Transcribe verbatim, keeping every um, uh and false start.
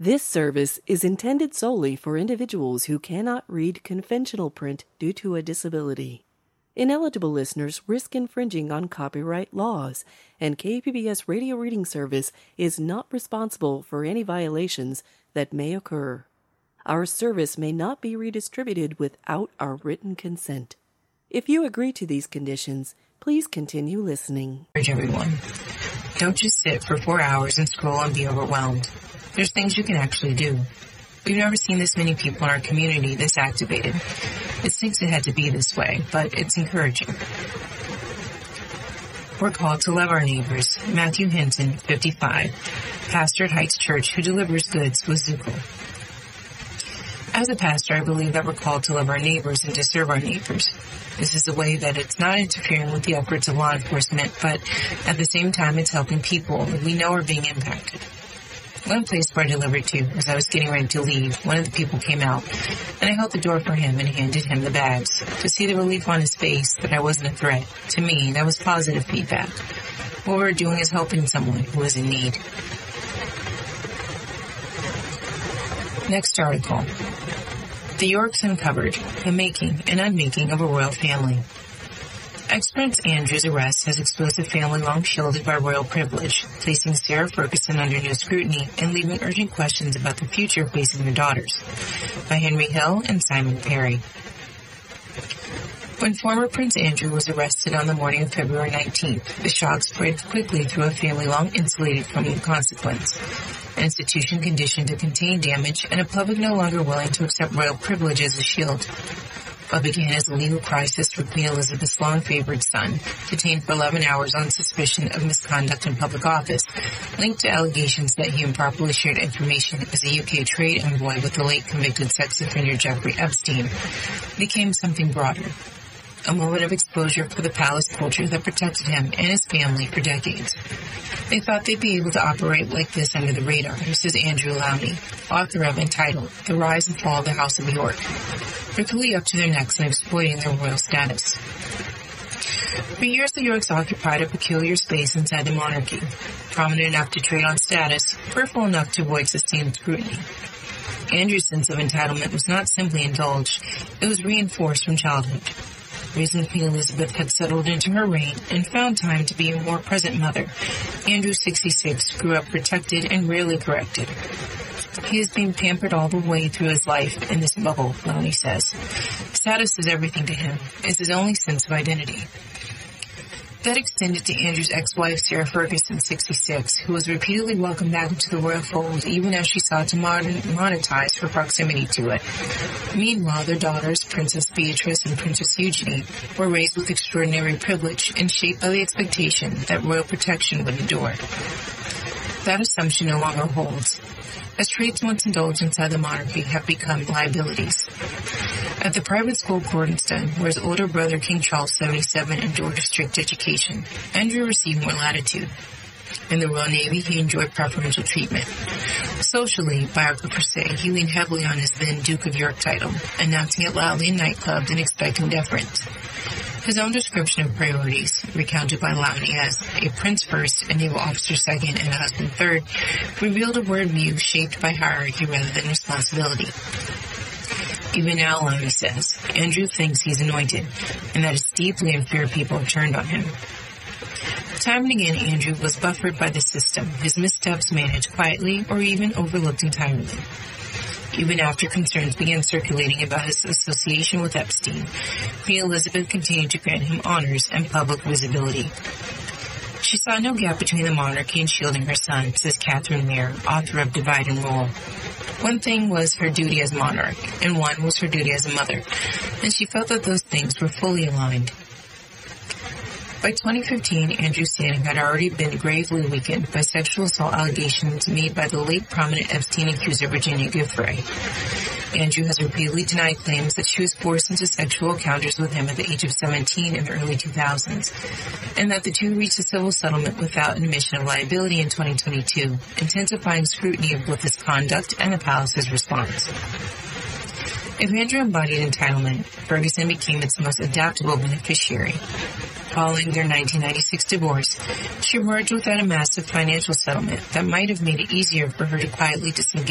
This service is intended solely for individuals who cannot read conventional print due to a disability. Ineligible listeners risk infringing on copyright laws, and K P B S Radio Reading Service is not responsible for any violations that may occur. Our service may not be redistributed without our written consent. If you agree to these conditions, please continue listening. Everyone, don't just sit for four hours and scroll and be overwhelmed. There's things you can actually do. We've never seen this many people in our community this activated. It stinks it had to be this way, but it's encouraging. We're called to love our neighbors. Matthew Hinton, fifty-five, pastor at Heights Church who delivers goods with Zuko. As a pastor, I believe that we're called to love our neighbors and to serve our neighbors. This is a way that it's not interfering with the efforts of law enforcement, but at the same time it's helping people that we know are being impacted. One place where I delivered to, as I was getting ready to leave, one of the people came out, and I held the door for him and handed him the bags. To see the relief on his face that I wasn't a threat, to me, that was positive feedback. What we're doing is helping someone who is in need. Next article. The Yorks uncovered the making and unmaking of a royal family. Ex-Prince Andrew's arrest has exposed a family long shielded by royal privilege, placing Sarah Ferguson under new scrutiny and leaving urgent questions about the future facing their daughters. By Henry Hill and Simon Perry. When former Prince Andrew was arrested on the morning of February nineteenth, the shock spread quickly through a family long insulated from the consequence. An institution conditioned to contain damage and a public no longer willing to accept royal privilege as a shield. What began as a legal crisis for Queen Elizabeth's long-favored son, detained for eleven hours on suspicion of misconduct in public office, linked to allegations that he improperly shared information as a U K trade envoy with the late convicted sex offender Jeffrey Epstein, became something broader. A moment of exposure for the palace culture that protected him and his family for decades. They thought they'd be able to operate like this under the radar, says Andrew Lowney, author of entitled The Rise and Fall of the House of York. They're clearly up to their necks in exploiting their royal status. For years, the Yorks occupied a peculiar space inside the monarchy, prominent enough to trade on status, peripheral enough to avoid sustained scrutiny. Andrew's sense of entitlement was not simply indulged, it was reinforced from childhood. Reason Queen Elizabeth had settled into her reign and found time to be a more present mother, Andrew, sixty-six, grew up protected and rarely corrected. He is being pampered all the way through his life in this bubble, Lowney says. Status is everything to him. It's his only sense of identity. That extended to Andrew's ex-wife, Sarah Ferguson, sixty-six, who was repeatedly welcomed back into the royal fold even as she sought to modern, monetize her proximity to it. Meanwhile, their daughters, Princess Beatrice and Princess Eugenie, were raised with extraordinary privilege and shaped by the expectation that royal protection would endure. That assumption no longer holds, as traits once indulged inside the monarchy have become liabilities. At the private school Gordonston, where his older brother King Charles the seventy-seventh endured a strict education, Andrew received more latitude. In the Royal Navy, he enjoyed preferential treatment. Socially, biographers say he leaned heavily on his then Duke of York title, announcing it loudly in nightclubs and expecting deference. His own description of priorities, recounted by Lowney as a prince first, a naval officer second, and a husband third, revealed a worldview shaped by hierarchy rather than responsibility. Even now, Lowney says, Andrew thinks he's anointed, and that it's deeply unfair people have turned on him. Time and again, Andrew was buffered by the system, his missteps managed quietly or even overlooked entirely. Even after concerns began circulating about his association with Epstein, Queen Elizabeth continued to grant him honors and public visibility. She saw no gap between the monarchy and shielding her son, says Catherine Mayer, author of Divide and Rule. One thing was her duty as monarch, and one was her duty as a mother, and she felt that those things were fully aligned. By twenty fifteen, Andrew Stanton had already been gravely weakened by sexual assault allegations made by the late prominent Epstein accuser Virginia Giuffre. Andrew has repeatedly denied claims that she was forced into sexual encounters with him at the age of seventeen in the early two thousands, and that the two reached a civil settlement without admission of liability in twenty twenty-two, intensifying scrutiny of both his conduct and the palace's response. If Andrew embodied entitlement, Ferguson became its most adaptable beneficiary. Following their nineteen ninety-six divorce, she emerged without a massive financial settlement that might have made it easier for her to quietly disengage